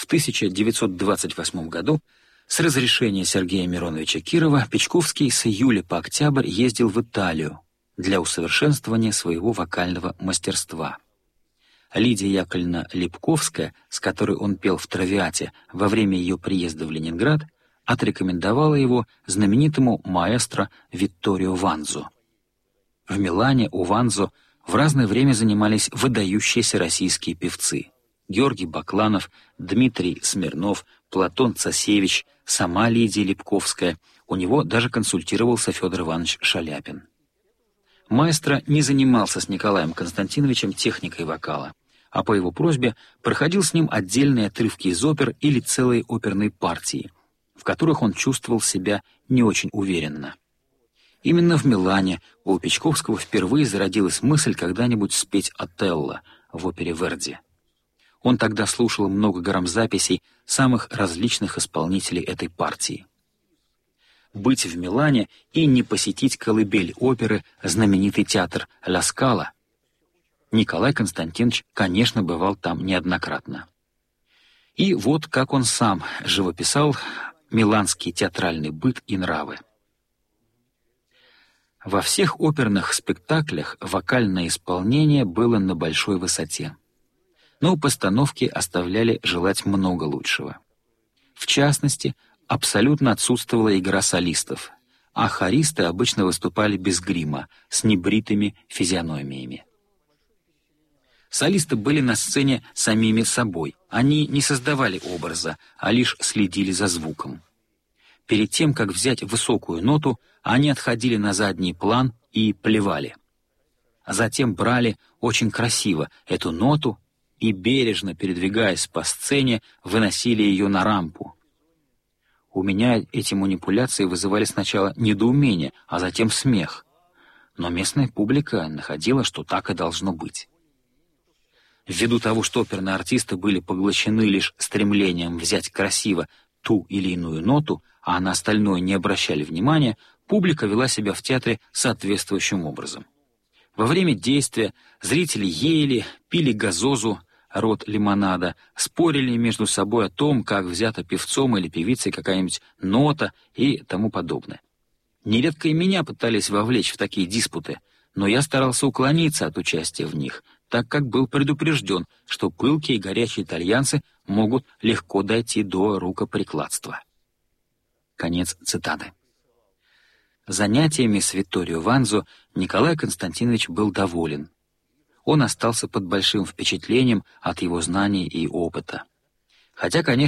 В 1928 году с разрешения Сергея Мироновича Кирова Печковский с июля по октябрь ездил в Италию для усовершенствования своего вокального мастерства. Лидия Яковлевна Липковская, с которой он пел в «Травиате» во время ее приезда в Ленинград, отрекомендовала его знаменитому маэстро Витторио Ванзо. В Милане у Ванзо в разное время занимались выдающиеся российские певцы: Георгий Бакланов, Дмитрий Смирнов, Платон Цасевич, сама Лидия Липковская. У него даже консультировался Федор Иванович Шаляпин. Маэстро не занимался с Николаем Константиновичем техникой вокала, а по его просьбе проходил с ним отдельные отрывки из опер или целые оперные партии, в которых он чувствовал себя не очень уверенно. Именно в Милане у Печковского впервые зародилась мысль когда-нибудь спеть «Отелло» в опере Верди. Он тогда слушал много грамзаписей самых различных исполнителей этой партии. Быть в Милане и не посетить колыбель оперы, знаменитый театр Ла Скала. Николай Константинович, конечно, бывал там неоднократно. И вот как он сам живописал миланский театральный быт и нравы. Во всех оперных спектаклях вокальное исполнение было на большой высоте, но постановки оставляли желать много лучшего. В частности, абсолютно отсутствовала игра солистов, а хористы обычно выступали без грима, с небритыми физиономиями. Солисты были на сцене самими собой, они не создавали образа, а лишь следили за звуком. Перед тем, как взять высокую ноту, они отходили на задний план и плевали. Затем брали очень красиво эту ноту и, бережно передвигаясь по сцене, выносили ее на рампу. У меня эти манипуляции вызывали сначала недоумение, а затем смех. Но местная публика находила, что так и должно быть. Ввиду того, что оперные артисты были поглощены лишь стремлением взять красиво ту или иную ноту, а на остальное не обращали внимания, публика вела себя в театре соответствующим образом. Во время действия зрители ели, пили газозу, род лимонада, спорили между собой о том, как взята певцом или певицей какая-нибудь нота и тому подобное. Нередко и меня пытались вовлечь в такие диспуты, но я старался уклониться от участия в них, так как был предупрежден, что пылкие и горячие итальянцы могут легко дойти до рукоприкладства. Конец цитаты. Занятиями с Витторио Ванзо Николай Константинович был доволен. Он остался под большим впечатлением от его знаний и опыта. Хотя, конечно,